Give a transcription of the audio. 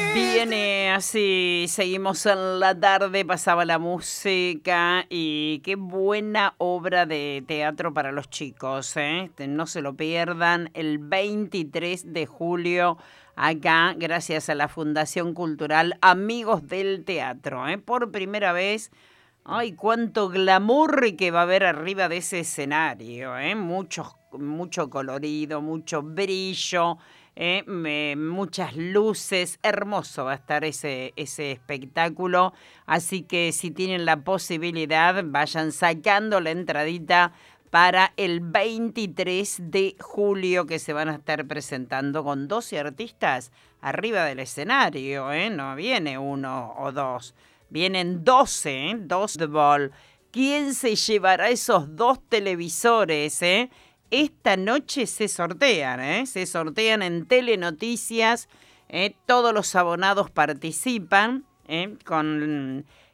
Viene así, seguimos en la tarde, pasaba la música y qué buena obra de teatro para los chicos, ¿eh? No se lo pierdan, el 23 de julio acá, gracias a la Fundación Cultural Amigos del Teatro, ¿eh? Por primera vez. Ay, cuánto glamour que va a haber arriba de ese escenario, ¿eh? Mucho colorido, mucho brillo, muchas luces. Hermoso va a estar ese espectáculo. Así que si tienen la posibilidad, vayan sacando la entradita para el 23 de julio que se van a estar presentando con 12 artistas arriba del escenario, ¿eh? No viene uno o dos. Vienen 12, ¿eh? 12 de ball. ¿Quién se llevará esos 2 televisores, eh? Esta noche se sortean, ¿eh? Se sortean en Telenoticias. Todos los abonados participan, con